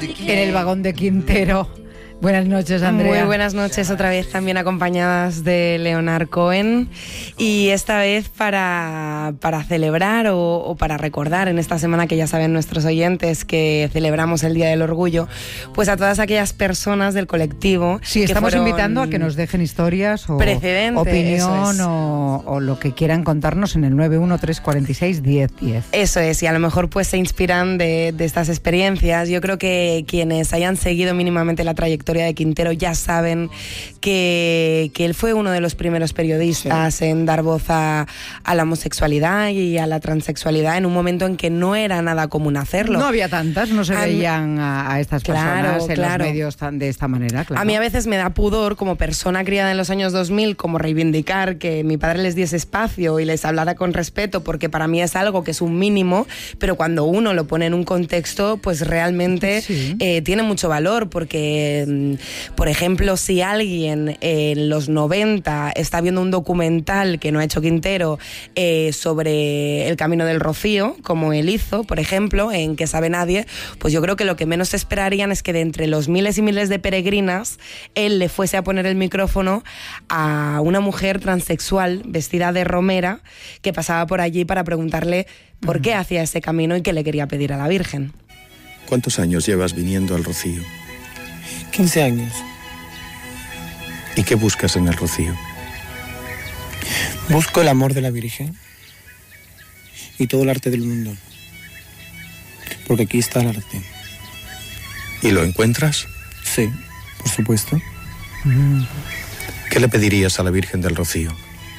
en el vagón de Quintero. Buenas noches, Andrea. Muy buenas noches, otra vez también acompañadas de Leonard Cohen, y esta vez para celebrar o para recordar en esta semana, que ya saben nuestros oyentes que celebramos el Día del Orgullo, pues a todas aquellas personas del colectivo. Sí, estamos invitando a que nos dejen historias o opinión o lo que quieran contarnos en el 913461010. Eso es, y a lo mejor pues se inspiran de estas experiencias. Yo creo que quienes hayan seguido mínimamente la trayectoria de Quintero ya saben que él fue uno de los primeros periodistas en dar voz a la homosexualidad y a la transexualidad en un momento en que no era nada común hacerlo. No había tantas, no se veían a estas personas en los medios de esta manera. Claro. A mí a veces me da pudor, como persona criada en los años 2000, como reivindicar que mi padre les diese espacio y les hablara con respeto, porque para mí es algo que es un mínimo, pero cuando uno lo pone en un contexto, pues realmente tiene mucho valor, porque por ejemplo, si alguien en los 90 está viendo un documental que no ha hecho Quintero sobre el Camino del Rocío, como él hizo, por ejemplo, en Que sabe nadie, pues yo creo que lo que menos esperarían es que de entre los miles y miles de peregrinas él le fuese a poner el micrófono a una mujer transexual vestida de romera que pasaba por allí para preguntarle por qué hacía ese camino y qué le quería pedir a la Virgen. ¿Cuántos años llevas viniendo al Rocío? 15 años. ¿Y qué buscas en el Rocío? Busco el amor de la Virgen y todo el arte del mundo, porque aquí está el arte. ¿Y lo encuentras? Sí, por supuesto. ¿Qué le pedirías a la Virgen del Rocío?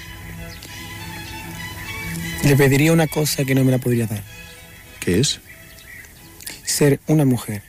Le pediría una cosa que no me la podría dar. ¿Qué es? Ser una mujer.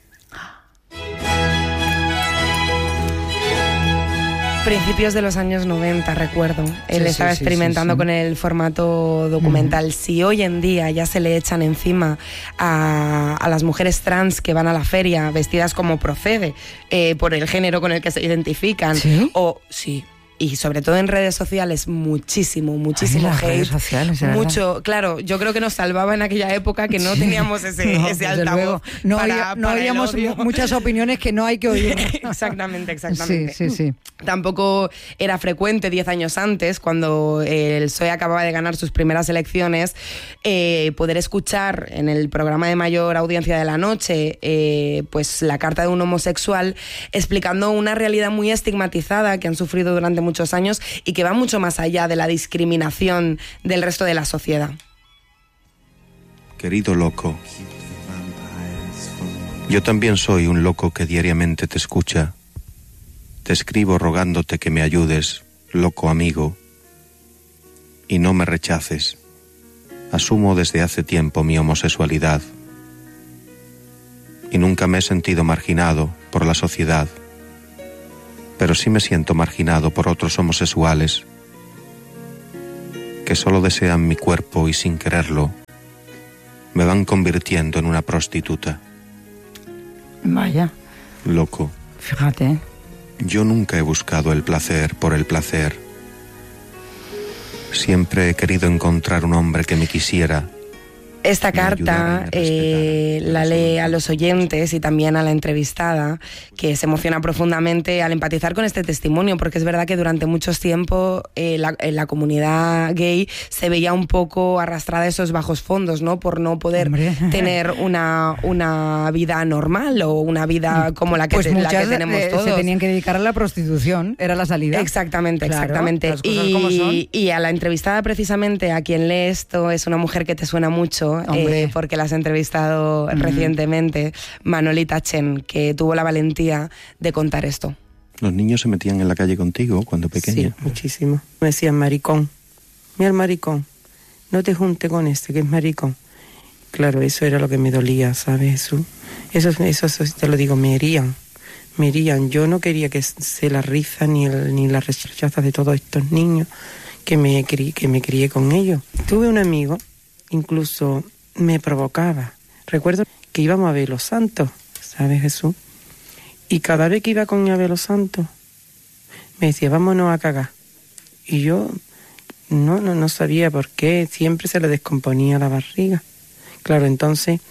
Principios de los años 90, recuerdo. Él estaba experimentando con el formato documental. Si hoy en día ya se le echan encima a las mujeres trans que van a la feria vestidas como procede, por el género con el que se identifican, y sobre todo en redes sociales, muchísimo hate. Redes sociales, mucho, claro, yo creo que nos salvaba en aquella época que no teníamos ese altavoz. No oíamos muchas opiniones que no hay que oír. Exactamente. Sí. Tampoco era frecuente 10 años antes, cuando el PSOE acababa de ganar sus primeras elecciones, poder escuchar en el programa de mayor audiencia de la noche pues la carta de un homosexual explicando una realidad muy estigmatizada que han sufrido durante muchos años y que va mucho más allá de la discriminación del resto de la sociedad. Querido loco, yo también soy un loco que diariamente te escucha. Te escribo rogándote que me ayudes, loco amigo, y no me rechaces. Asumo desde hace tiempo mi homosexualidad y nunca me he sentido marginado por la sociedad, pero sí me siento marginado por otros homosexuales que solo desean mi cuerpo y sin quererlo me van convirtiendo en una prostituta. Vaya. Loco. Fíjate. Yo nunca he buscado el placer por el placer. Siempre he querido encontrar un hombre que me quisiera. Esta carta la lee a los oyentes y también a la entrevistada, que se emociona profundamente al empatizar con este testimonio, porque es verdad que durante mucho tiempo la comunidad gay se veía un poco arrastrada a esos bajos fondos, ¿no? Por no poder tener una vida normal o una vida como la que, la que tenemos todos. Se tenían que dedicar a la prostitución, era la salida. Exactamente. Y a la entrevistada, precisamente, a quien lee esto, es una mujer que te suena mucho, porque la has entrevistado recientemente, Manolita Chen, que tuvo la valentía de contar esto. ¿Los niños se metían en la calle contigo cuando pequeña? Sí, muchísimo. Me decían maricón. Mira el maricón. No te junte con este, que es maricón. Claro, eso era lo que me dolía, ¿sabes, Jesús? Eso te lo digo, me herían. Yo no quería que se la risa ni la rechaza de todos estos niños que me crié con ellos. Tuve un amigo, incluso me provocaba. Recuerdo que íbamos a ver los santos, ¿sabes, Jesús? Y cada vez que iba con él a ver los santos, me decía, vámonos a cagar. Y yo no sabía por qué, siempre se le descomponía la barriga. Claro, entonces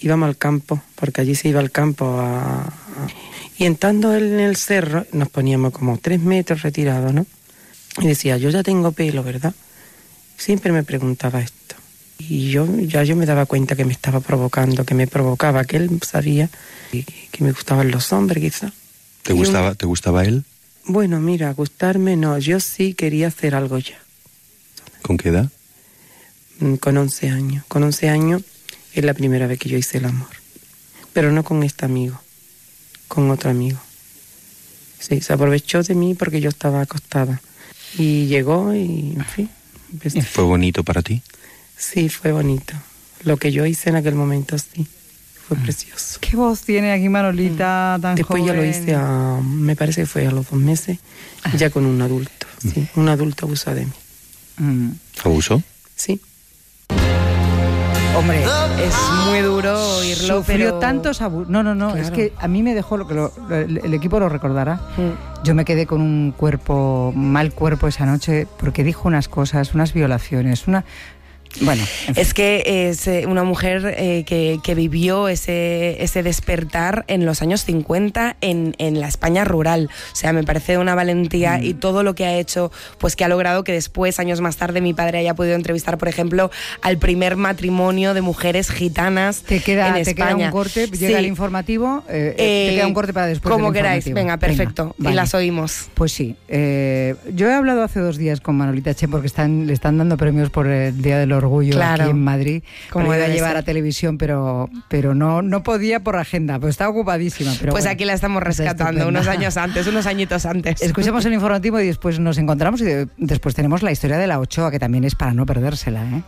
íbamos al campo, porque allí se iba al campo y entrando en el cerro nos poníamos como 3 metros retirados, ¿no? Y decía, yo ya tengo pelo, ¿verdad? Siempre me preguntaba esto. Y yo me daba cuenta que me estaba provocando, que me provocaba, que él sabía que me gustaban los hombres, quizá. ¿Te gustaba él? Bueno, mira, gustarme no, yo sí quería hacer algo ya. ¿Con qué edad? Con 11 años. Con 11 años es la primera vez que yo hice el amor. Pero no con este amigo, con otro amigo. Sí, se aprovechó de mí porque yo estaba acostada. Y llegó y, en fin. ¿Fue bonito para ti? Sí, fue bonito. Lo que yo hice en aquel momento, sí. Fue precioso. ¿Qué voz tiene aquí Manolita tan Después joven? ya lo hice me parece que fue a los 2 meses, ya con un adulto. Sí, un adulto abusó de mí. ¿Abusó? Sí. Hombre, es muy duro oírlo, Sufrió tantos abusos. No, claro. Es que a mí me dejó el equipo lo recordará. Yo me quedé con un mal cuerpo esa noche porque dijo unas cosas, unas violaciones, Bueno, en fin. Es que es una mujer que vivió ese despertar en los años 50 en la España rural. O sea, me parece una valentía y todo lo que ha hecho, pues que ha logrado que después, años más tarde, mi padre haya podido entrevistar, por ejemplo, al primer matrimonio de mujeres gitanas en España. Te queda un corte, llega el informativo, te queda un corte para después como del queráis, informativo. venga, perfecto, vale. Y las oímos. Pues sí, yo he hablado hace 2 días con Manolita Che porque le están dando premios por el Día del Orgullo, claro, aquí en Madrid, como iba a llevar a televisión, pero no podía por agenda, pues estaba ocupadísima. Pero pues bueno, aquí la estamos rescatando unos añitos antes. Escuchamos el informativo y después nos encontramos y después tenemos la historia de la Ochoa, que también es para no perdérsela, ¿eh?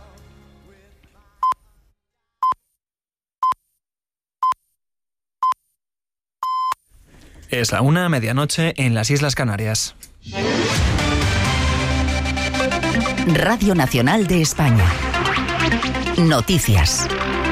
Es la 1:00, medianoche, en las Islas Canarias. Radio Nacional de España. Noticias.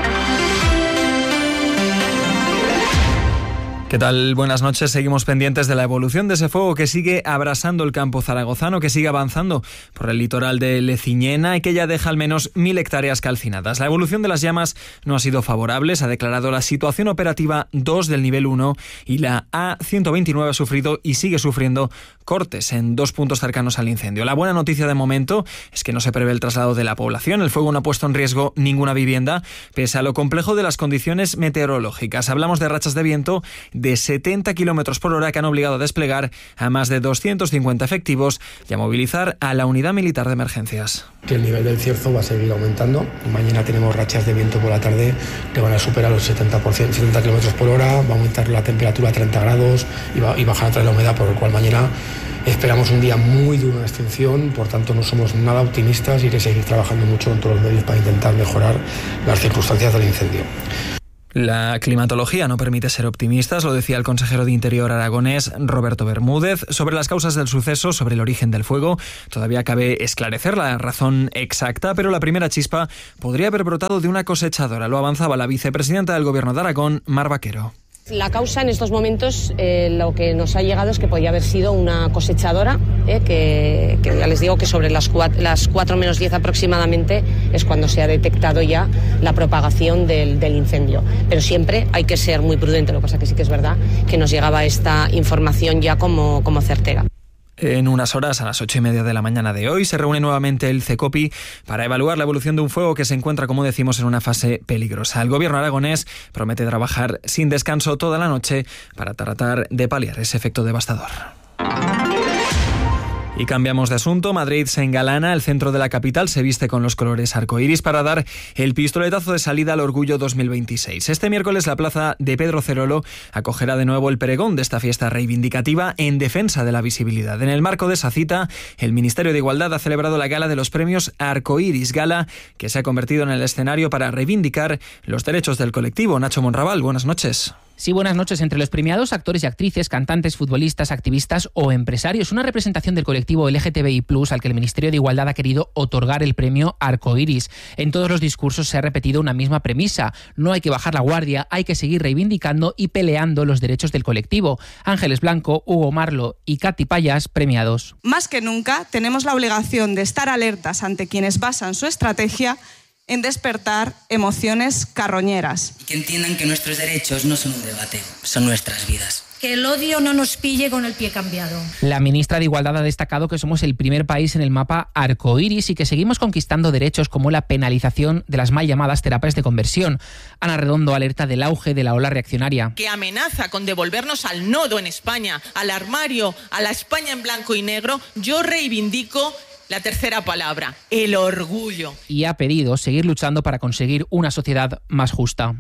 ¿Qué tal? Buenas noches. Seguimos pendientes de la evolución de ese fuego que sigue abrasando el campo zaragozano, que sigue avanzando por el litoral de Leciñena y que ya deja al menos 1000 hectáreas calcinadas. La evolución de las llamas no ha sido favorable. Se ha declarado la situación operativa 2 del nivel 1 y la A129 ha sufrido y sigue sufriendo cortes en 2 puntos cercanos al incendio. La buena noticia de momento es que no se prevé el traslado de la población. El fuego no ha puesto en riesgo ninguna vivienda, pese a lo complejo de las condiciones meteorológicas. Hablamos de rachas de viento de 70 km por hora que han obligado a desplegar a más de 250 efectivos y a movilizar a la unidad militar de emergencias. Que el nivel del cierzo va a seguir aumentando. Mañana tenemos rachas de viento por la tarde que van a superar los 70 km por hora, va a aumentar la temperatura a 30 grados y bajar otra vez la humedad, por lo cual mañana esperamos un día muy duro en extinción. Por tanto, no somos nada optimistas y hay que seguir trabajando mucho con todos los medios para intentar mejorar las circunstancias del incendio. La climatología no permite ser optimistas, lo decía el consejero de Interior aragonés Roberto Bermúdez. Sobre las causas del suceso, sobre el origen del fuego, todavía cabe esclarecer la razón exacta, pero la primera chispa podría haber brotado de una cosechadora. Lo avanzaba la vicepresidenta del Gobierno de Aragón, Mar Vaquero. La causa en estos momentos, lo que nos ha llegado es que podía haber sido una cosechadora, que ya les digo que sobre las 4 menos 10 aproximadamente es cuando se ha detectado ya la propagación del incendio. Pero siempre hay que ser muy prudente, lo que pasa que sí que es verdad que nos llegaba esta información ya como certera. En unas horas, a las 8:30 de la mañana de hoy, se reúne nuevamente el CECOPI para evaluar la evolución de un fuego que se encuentra, como decimos, en una fase peligrosa. El gobierno aragonés promete trabajar sin descanso toda la noche para tratar de paliar ese efecto devastador. Y cambiamos de asunto. Madrid se engalana, el centro de la capital se viste con los colores arcoíris para dar el pistoletazo de salida al Orgullo 2026. Este miércoles la plaza de Pedro Cerolo acogerá de nuevo el pregón de esta fiesta reivindicativa en defensa de la visibilidad. En el marco de esa cita, el Ministerio de Igualdad ha celebrado la gala de los premios Arcoíris, gala que se ha convertido en el escenario para reivindicar los derechos del colectivo. Nacho Monraval, buenas noches. Sí, buenas noches. Entre los premiados, actores y actrices, cantantes, futbolistas, activistas o empresarios. Una representación del colectivo LGTBI+, al que el Ministerio de Igualdad ha querido otorgar el premio Arcoíris. En todos los discursos se ha repetido una misma premisa. No hay que bajar la guardia, hay que seguir reivindicando y peleando los derechos del colectivo. Ángeles Blanco, Hugo Marlo y Katy Payas, premiados. Más que nunca, tenemos la obligación de estar alertas ante quienes basan su estrategia en despertar emociones carroñeras. Y que entiendan que nuestros derechos no son un debate, son nuestras vidas. Que el odio no nos pille con el pie cambiado. La ministra de Igualdad ha destacado que somos el primer país en el mapa arcoíris y que seguimos conquistando derechos como la penalización de las mal llamadas terapias de conversión. Ana Redondo alerta del auge de la ola reaccionaria. Que amenaza con devolvernos al nodo en España, al armario, a la España en blanco y negro. Yo reivindico la tercera palabra, el orgullo. Y ha pedido seguir luchando para conseguir una sociedad más justa.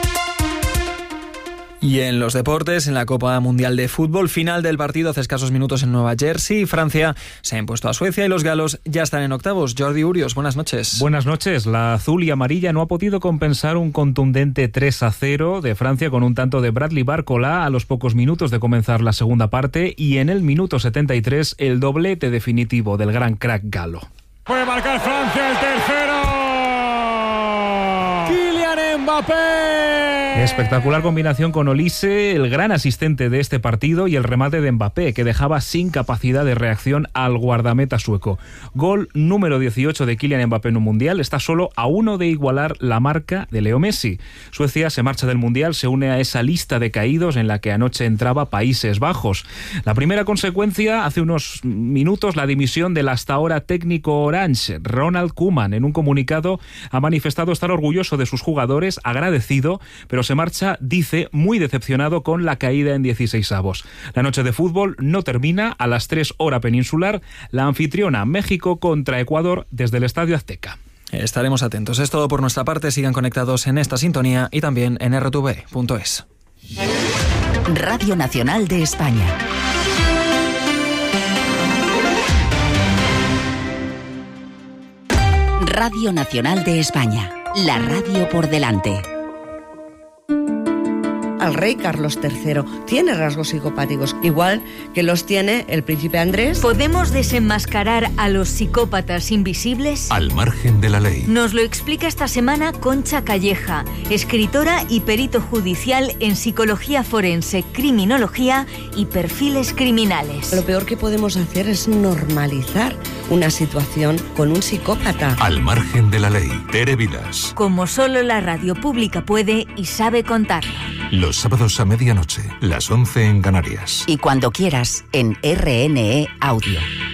Y en los deportes, en la Copa Mundial de Fútbol, final del partido hace escasos minutos en Nueva Jersey. Francia se ha impuesto a Suecia y los galos ya están en octavos. Jordi Urios, buenas noches. Buenas noches. La azul y amarilla no ha podido compensar un contundente 3-0 de Francia con un tanto de Bradley Barcola a los pocos minutos de comenzar la segunda parte y en el minuto 73 el doblete definitivo del gran crack galo. Puede marcar Francia el tercero. Kylian Mbappé. Espectacular combinación con Olise, el gran asistente de este partido, y el remate de Mbappé, que dejaba sin capacidad de reacción al guardameta sueco. Gol número 18 de Kylian Mbappé en un Mundial, está solo a uno de igualar la marca de Leo Messi. Suecia se marcha del Mundial, se une a esa lista de caídos en la que anoche entraba Países Bajos. La primera consecuencia, hace unos minutos, la dimisión del hasta ahora técnico Orange, Ronald Koeman. En un comunicado ha manifestado estar orgulloso de sus jugadores, agradecido, pero se marcha, dice, muy decepcionado con la caída en 16avos. La noche de fútbol no termina. A las 3 hora peninsular, la anfitriona México contra Ecuador desde el Estadio Azteca. Estaremos atentos. Es todo por nuestra parte. Sigan conectados en esta sintonía y también en rtv.es. Radio Nacional de España. Radio Nacional de España. La radio por delante. Al rey Carlos III tiene rasgos psicopáticos, igual que los tiene el príncipe Andrés. ¿Podemos desenmascarar a los psicópatas invisibles? Al margen de la ley. Nos lo explica esta semana Concha Calleja, escritora y perito judicial en psicología forense, criminología y perfiles criminales. Lo peor que podemos hacer es normalizar una situación con un psicópata. Al margen de la ley. Tere Vilas. Como solo la radio pública puede y sabe contarlo. Los sábados a medianoche, las 11 en Canarias. Y cuando quieras, en RNE Audio.